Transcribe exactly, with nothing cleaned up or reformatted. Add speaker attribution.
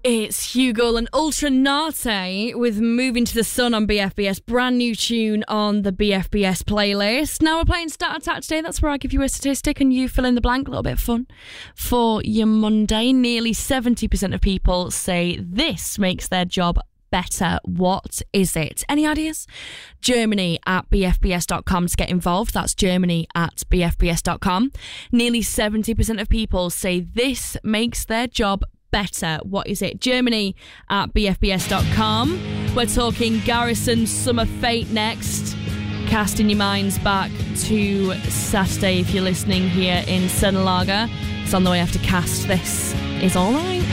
Speaker 1: It's Hugo and Ultra Nate with Moving to the Sun on B F B S. Brand new tune on the B F B S playlist. Now we're playing Stat Attack today. That's where I give you a statistic and you fill in the blank. A little bit of fun for your Monday. Nearly seventy percent of people say this makes their job better. What is it? Any ideas? Germany at b f b s dot com to get involved. That's Germany at b f b s dot com. Nearly seventy percent of people say this makes their job better. What is it? Germany at b f b s dot com. We're talking Garrison Summer Fate next. Casting your minds back to Saturday if you're listening here in Senlager. It's on the way after Cast. This is All Right.